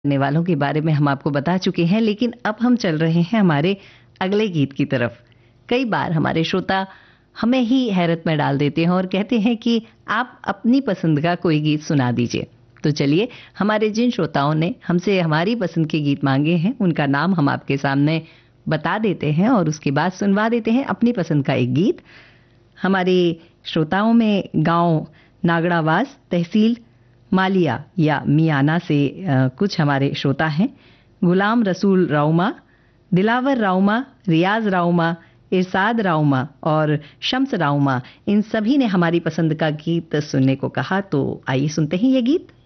करने वालों के बारे में हम आपको बता चुके हैं, लेकिन अब हम चल रहे हैं हमारे अगले गीत की तरफ। कई बार हमारे श्रोता हमें ही हैरत में डाल देते हैं और कहते हैं कि आप अपनी पसंद का कोई गीत सुना दीजिए। तो चलिए, हमारे जिन श्रोताओं ने हमसे हमारी पसंद के गीत मांगे हैं उनका नाम हम आपके सामने बता देते हैं और उसके बाद सुनवा देते हैं अपनी पसंद का एक गीत। हमारे श्रोताओं में गांव नागड़ावास, तहसील मालिया या मियाना से कुछ हमारे श्रोता हैं। गुलाम रसूल राउमा, दिलावर राउमा, रियाज राउमा, इरसाद राउमा और शम्स राउमा, इन सभी ने हमारी पसंद का गीत सुनने को कहा। तो आइए सुनते हैं ये गीत।